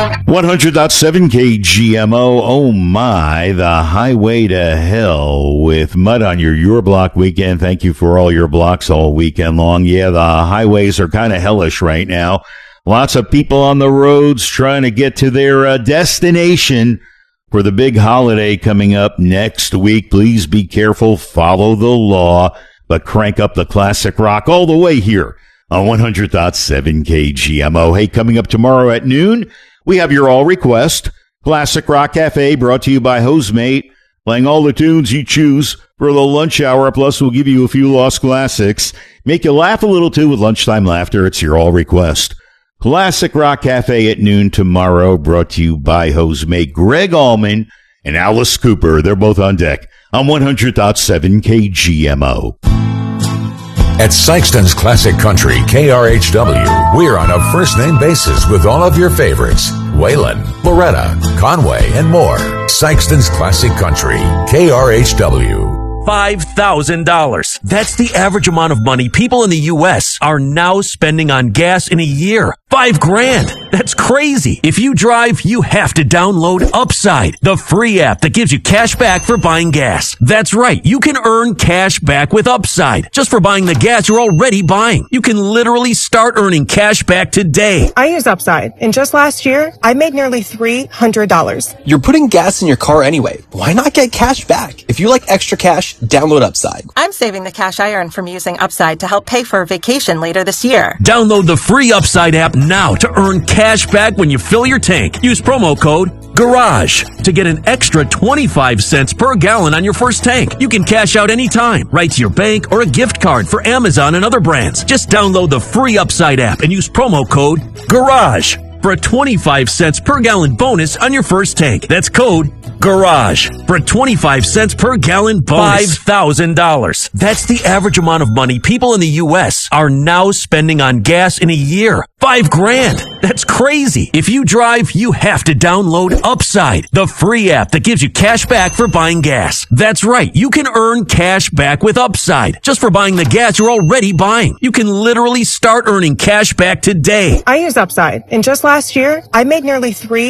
100.7 KGMO. Oh my, the highway to hell with mud on your block weekend. Thank you for all your blocks all weekend long. Yeah, the highways are kind of hellish right now. Lots of people on the roads trying to get to their destination for the big holiday coming up next week. Please be careful, follow the law, but crank up the classic rock all the way here on 100.7 KGMO. Hey, coming up tomorrow at noon, we have your all request Classic Rock Cafe, brought to you by Hosemate, playing all the tunes you choose for the lunch hour. Plus, we'll give you a few lost classics. Make you laugh a little, too, with lunchtime laughter. It's your all request. Classic Rock Cafe at noon tomorrow, brought to you by Hosemate. Greg Allman and Alice Cooper, they're both on deck on 100.7 KGMO. At Sykeston's Classic Country, KRHW, we're on a first-name basis with all of your favorites. Waylon, Loretta, Conway, and more. Sykeston's Classic Country, KRHW. $5,000. That's the average amount of money people in the U.S. are now spending on gas in a year. $5,000. That's crazy. If you drive, you have to download Upside, the free app that gives you cash back for buying gas. That's right. You can earn cash back with Upside just for buying the gas you're already buying. You can literally start earning cash back today. I use Upside, and just last year, I made nearly $300. You're putting gas in your car anyway. Why not get cash back? If you like extra cash, download Upside. I'm saving the cash I earn from using Upside to help pay for a vacation later this year. Download the free Upside app now to earn cash back when you fill your tank. Use promo code GARAGE to get an extra 25 cents per gallon on your first tank. You can cash out anytime, right to your bank or a gift card for Amazon and other brands. Just download the free Upside app and use promo code GARAGE for a 25 cents per gallon bonus on your first tank. That's code GARAGE for a 25 cents per gallon bonus. $5,000. That's the average amount of money people in the U.S. are now spending on gas in a year. $5,000. That's crazy. If you drive, you have to download Upside, the free app that gives you cash back for buying gas. That's right. You can earn cash back with Upside just for buying the gas you're already buying. You can literally start earning cash back today. I use Upside, and just last year, I made nearly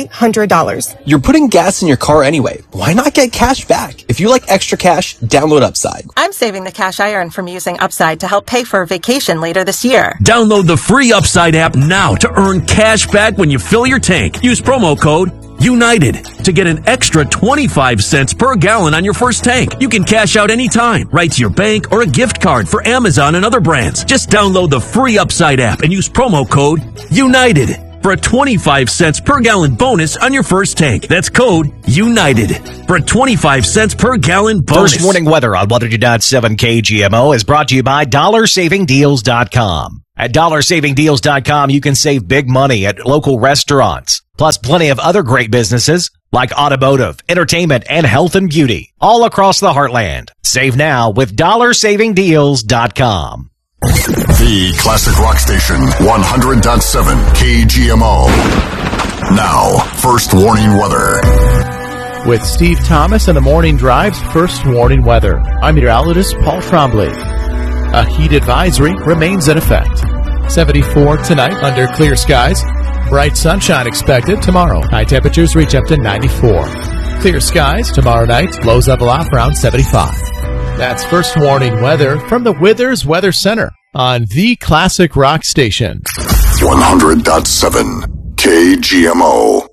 $300. You're putting gas in your car anyway. Why not get cash back? If you like extra cash, download Upside. I'm saving the cash I earn from using Upside to help pay for a vacation later this year. Download the free Upside app now to earn cash back when you fill your tank. Use promo code UNITED to get an extra 25 cents per gallon on your first tank. You can cash out anytime, right to your bank or a gift card for Amazon and other brands. Just download the free Upside app and use promo code UNITED for a 25 cents per gallon bonus on your first tank. That's code UNITED for a 25 cents per gallon bonus. First warning weather on 100.7 KGMO is brought to you by DollarSavingDeals.com. At DollarSavingDeals.com, you can save big money at local restaurants, plus plenty of other great businesses like automotive, entertainment, and health and beauty all across the heartland. Save now with DollarSavingDeals.com. The Classic Rock Station, 100.7 KGMO. Now, first warning weather. With Steve Thomas and the Morning Drive's first warning weather, I'm meteorologist Paul Trombley. A heat advisory remains in effect. 74 tonight under clear skies. Bright sunshine expected tomorrow. High temperatures reach up to 94. Clear skies tomorrow night. Lows level off around 75. That's first warning weather from the Withers Weather Center on the Classic Rock Station. 100.7 KGMO.